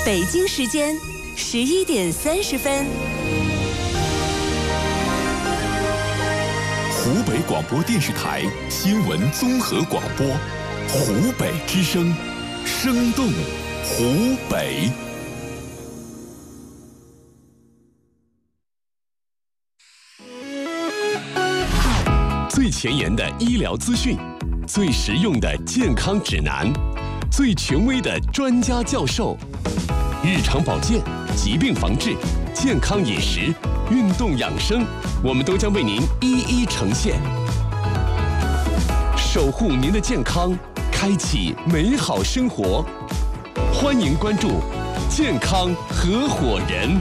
北京时间11点30分。 湖北广播电视台新闻综合广播，湖北之声，生动湖北。最前沿的医疗资讯，最实用的健康指南，最权威的专家教授，日常保健、疾病防治、健康饮食、运动养生，我们都将为您一一呈现，守护您的健康，开启美好生活。欢迎关注健康合伙人。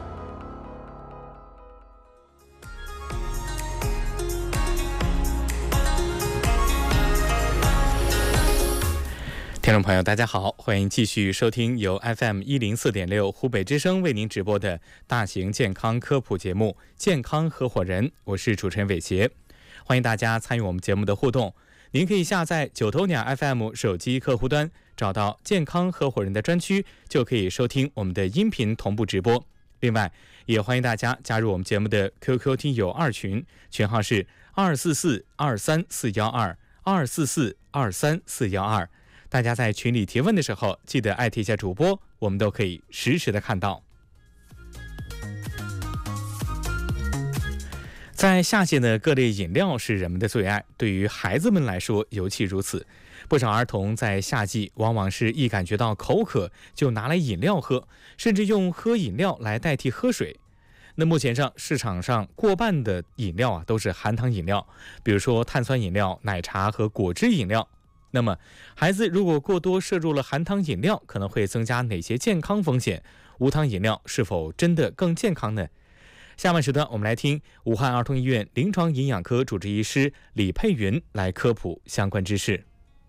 听众朋友大家好，欢迎继续收听由 FM104.6 湖北之声为您直播的大型健康科普节目健康合伙人，我是主持人伟杰。欢迎大家参与我们节目的互动，您可以下载九头鸟 FM 手机客户端，找到健康合伙人的专区，就可以收听我们的音频同步直播。另外也欢迎大家加入我们节目的 QQ 听友2群，群号是244-23412，244-23412。大家在群里提问的时候，记得艾特一下主播，我们都可以实时的看到。在夏季呢，各类饮料是人们的最爱，对于孩子们来说尤其如此。不少儿童在夏季往往是一感觉到口渴就拿来饮料喝，甚至用喝饮料来代替喝水。那目前市场上过半的饮料都是含糖饮料，比如说碳酸饮料、奶茶和果汁饮料。那么孩子如果过多摄入了含糖饮料，可能会增加哪些健康风险？无糖饮料是否真的更健康呢？下半时段我们来听武汉儿童医院临床营养科主治医师李佩云来科普相关知识。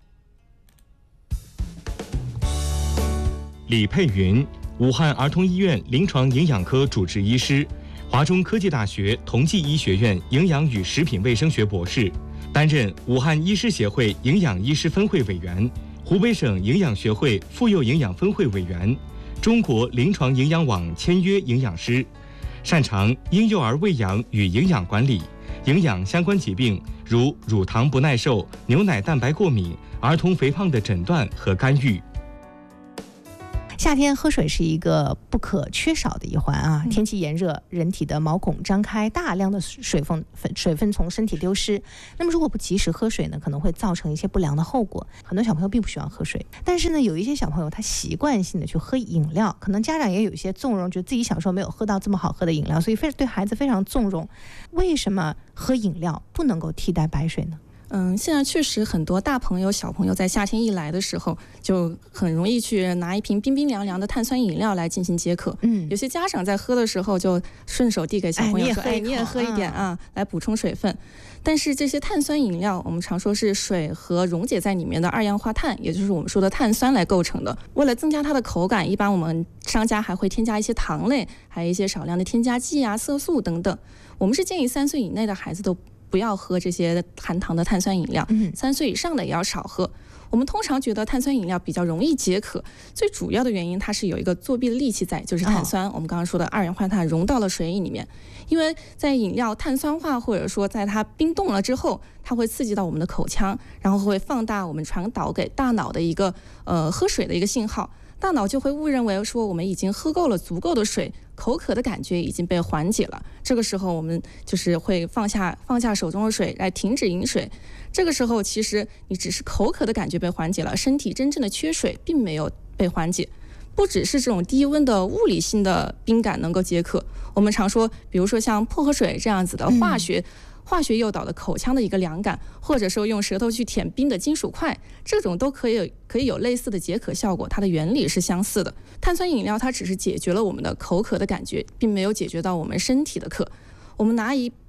李佩云，武汉儿童医院临床营养科主治医师，华中科技大学同济医学院营养与食品卫生学博士，担任武汉医师协会营养医师分会委员、湖北省营养学会妇幼营养分会委员、中国临床营养网签约营养师，擅长婴幼儿喂养与营养管理、营养相关疾病，如乳糖不耐受、牛奶蛋白过敏、儿童肥胖的诊断和干预。 夏天喝水是一个不可缺少的一环啊！天气炎热，人体的毛孔张开，大量的水分从身体丢失。那么如果不及时喝水呢，可能会造成一些不良的后果。很多小朋友并不喜欢喝水，但是呢，有一些小朋友他习惯性的去喝饮料，可能家长也有一些纵容，觉得自己小时候没有喝到这么好喝的饮料，所以对孩子非常纵容。为什么喝饮料不能够替代白水呢？ 现在确实很多大朋友小朋友在夏天一来的时候，就很容易去拿一瓶冰冰凉凉的碳酸饮料来进行解渴。有些家长在喝的时候就顺手递给小朋友说：“你也喝一点啊，来补充水分。”但是这些碳酸饮料，我们常说是水和溶解在里面的二氧化碳，也就是我们说的碳酸来构成的。为了增加它的口感，一般我们商家还会添加一些糖类，还有一些少量的添加剂啊、色素等等。我们是建议3岁以内的孩子都不要喝这些含糖的碳酸饮料，3岁以上的也要少喝。我们通常觉得碳酸饮料比较容易解渴，最主要的原因它是有一个作弊的利器在，就是碳酸。我们刚刚说的二氧化碳溶到了水液里面，因为在饮料碳酸化或者说在它冰冻了之后，它会刺激到我们的口腔，然后会放大我们传导给大脑的一个喝水的一个信号。大脑就会误认为说我们已经喝够了足够的水，口渴的感觉已经被缓解了。这个时候我们就是会放下手中的水来停止饮水。这个时候其实你只是口渴的感觉被缓解了，身体真正的缺水并没有被缓解。不只是这种低温的物理性的冰感能够解渴，我们常说比如说像薄荷水这样子的化学诱导的口腔的一个凉感，或者说用舌头去舔冰的金属块，这种都可以有类似的解渴效果，它的原理是相似的。碳酸饮料它只是解决了我们的口渴的感觉，并没有解决到我们身体的渴。我们拿一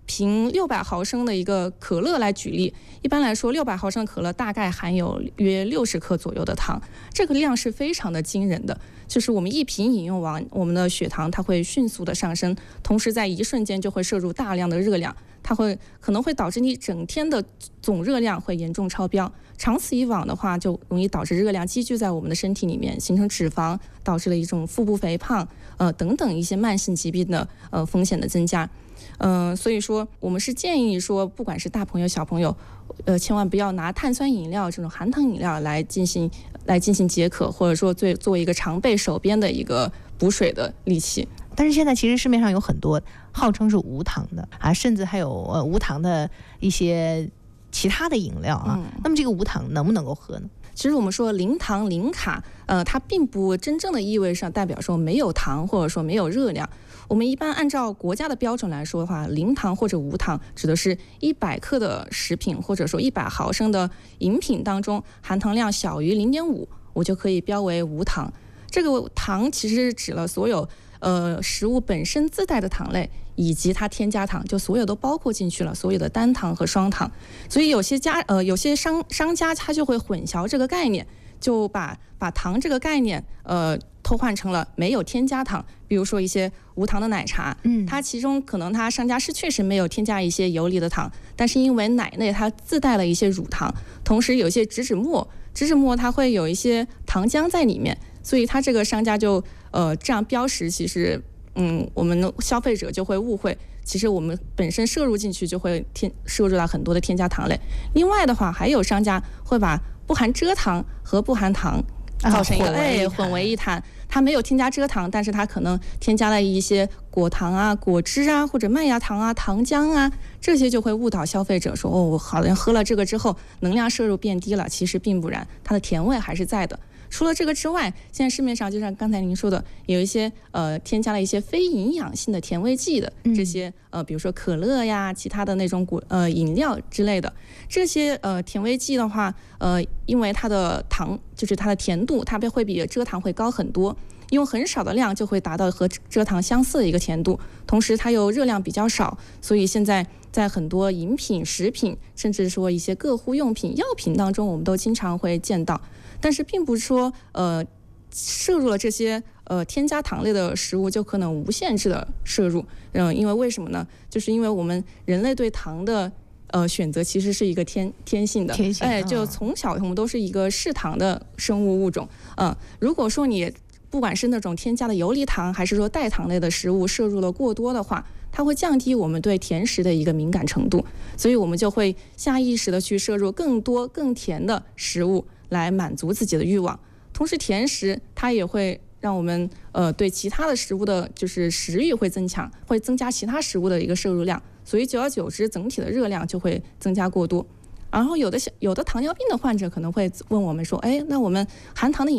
凭600毫升的一个可乐来举例，一般来说600毫升的可乐大概含有约60克左右的糖，这个量是非常的惊人的。就是我们一瓶饮用完，我们的血糖它会迅速的上升，同时在一瞬间就会摄入大量的热量，它可能会导致你整天的总热量会严重超标。长此以往的话，就容易导致热量积聚在我们的身体里面，形成脂肪，导致了一种腹部肥胖，等等一些慢性疾病的风险的增加。所以说我们是建议说，不管是大朋友小朋友，千万不要拿碳酸饮料这种含糖饮料来进行解渴，或者说作为一个常备手边的一个补水的利器。 但是现在其实市面上有很多号称是无糖的啊，甚至还有无糖的一些其他的饮料啊。那么这个无糖能不能够喝呢？ 其实我们说零糖零卡，它并不真正的意味上代表说没有糖或者说没有热量。我们一般按照国家的标准来说的话，零糖或者无糖指的是100克的食品或者说100毫升的饮品当中含糖量小于0.5，我就可以标为无糖。这个糖其实指了所有食物本身自带的糖类以及它添加糖，就所有都包括进去了，所有的单糖和双糖。所以有些商家他就会混淆这个概念，就把糖这个概念偷换成了没有添加糖。比如说一些无糖的奶茶，它其中可能它商家是确实没有添加一些游离的糖，但是因为奶内它自带了一些乳糖，同时有些植脂末它会有一些糖浆在里面，所以它这个商家就这样标识，其实我们消费者就会误会，其实我们本身摄入进去就会摄入到很多的添加糖类。另外的话，还有商家会把不含蔗糖和不含糖造成一个混为一谈。它没有添加蔗糖，但是它可能添加了一些果糖啊、果汁啊或者麦芽糖啊、糖浆啊，这些就会误导消费者说我好像喝了这个之后能量摄入变低了，其实并不然，它的甜味还是在的。除了这个之外，现在市面上就像刚才您说的，有一些添加了一些非营养性的甜味剂的这些比如说可乐呀、其他的那种饮料之类的，这些甜味剂的话，因为它的糖就是它的甜度，它会比蔗糖会高很多，用很少的量就会达到和蔗糖相似的一个甜度，同时它又热量比较少，所以现在在很多饮品、食品，甚至说一些个护用品、药品当中，我们都经常会见到。但是并不是说摄入了这些添加糖类的食物就可能无限制的摄入。因为为什么呢？就是因为我们人类对糖的选择其实是一个天性的，就从小我们都是一个嗜糖的生物物种。如果说你不管是那种添加的游离糖还是说代糖类的食物摄入了过多的话，它会降低我们对甜食的一个敏感程度，所以我们就会下意识的去摄入更多更甜的食物来满足自己的欲望。同时甜食它也会让我们对其他的食物的就是食欲会增强，会增加其他食物的一个摄入量，所以久而久之整体的热量就会增加过多。然后有的糖尿病的患者可能会问我们说，那我们含糖的饮